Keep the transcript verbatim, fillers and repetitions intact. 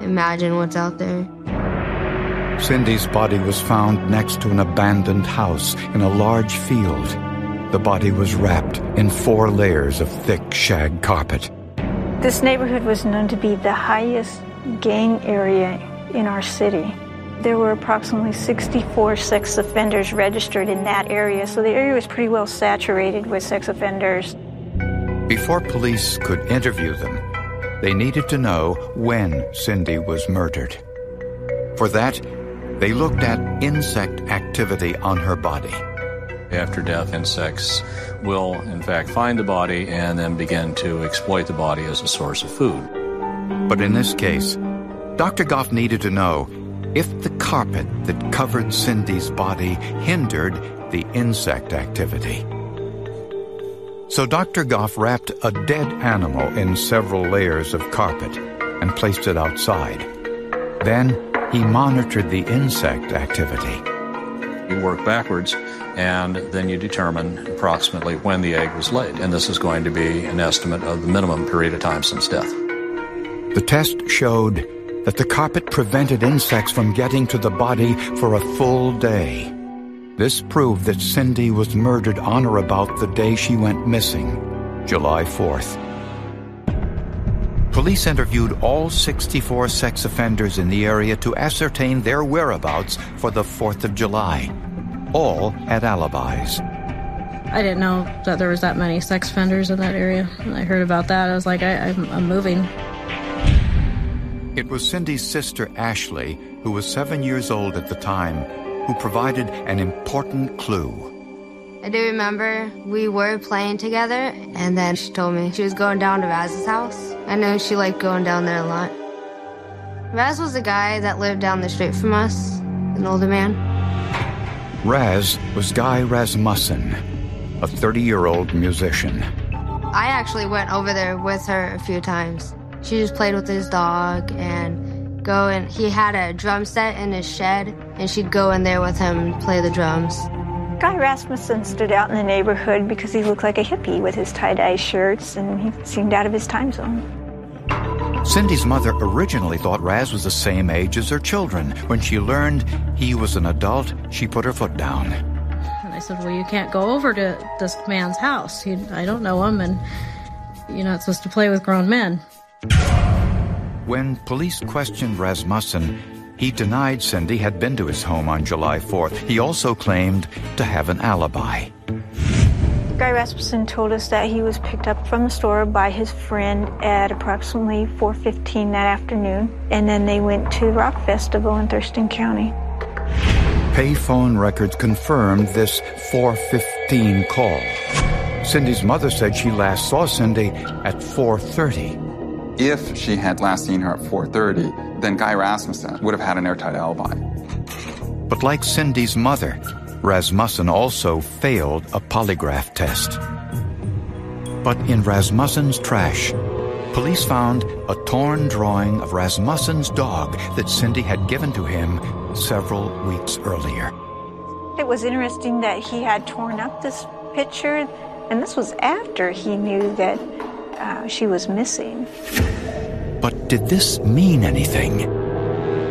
imagine what's out there. Cindy's body was found next to an abandoned house in a large field. The body was wrapped in four layers of thick shag carpet. This neighborhood was known to be the highest gang area in our city. There were approximately sixty-four sex offenders registered in that area, so the area was pretty well saturated with sex offenders. Before police could interview them, they needed to know when Cindy was murdered. For that, they looked at insect activity on her body. After death, insects will, in fact, find the body and then begin to exploit the body as a source of food. But in this case, Doctor Goff needed to know if the carpet that covered Cindy's body hindered the insect activity. So Doctor Goff wrapped a dead animal in several layers of carpet and placed it outside. Then he monitored the insect activity. You work backwards, and then you determine approximately when the egg was laid. And this is going to be an estimate of the minimum period of time since death. The test showed that the carpet prevented insects from getting to the body for a full day. This proved that Cindy was murdered on or about the day she went missing, July fourth. Police interviewed all sixty-four sex offenders in the area to ascertain their whereabouts for the fourth of July. All had alibis. I didn't know that there was that many sex offenders in that area. When I heard about that, I was like, I, I'm, I'm moving. It was Cindy's sister, Ashley, who was seven years old at the time, who provided an important clue. I do remember we were playing together, and then she told me she was going down to Raz's house. I know she liked going down there a lot. Raz was the guy that lived down the street from us, an older man. Raz was Guy Rasmussen, a thirty-year-old musician. I actually went over there with her a few times. She just played with his dog and go and he had a drum set in his shed, and she'd go in there with him and play the drums. Guy Rasmussen stood out in the neighborhood because he looked like a hippie with his tie-dye shirts, and he seemed out of his time zone. Cindy's mother originally thought Raz was the same age as her children. When she learned he was an adult, she put her foot down. And I said, well, you can't go over to this man's house. You, I don't know him, and you're not supposed to play with grown men. When police questioned Rasmussen, he denied Cindy had been to his home on July fourth. He also claimed to have an alibi. Guy Rasmussen told us that he was picked up from the store by his friend at approximately four fifteen that afternoon, and then they went to Rock Festival in Thurston County. Payphone records confirmed this four fifteen call. Cindy's mother said she last saw Cindy at four thirty. If she had last seen her at four thirty, then Guy Rasmussen would have had an airtight alibi. But like Cindy's mother, Rasmussen also failed a polygraph test. But in Rasmussen's trash, police found a torn drawing of Rasmussen's dog that Cindy had given to him several weeks earlier. It was interesting that he had torn up this picture, and this was after he knew that uh, she was missing. But did this mean anything?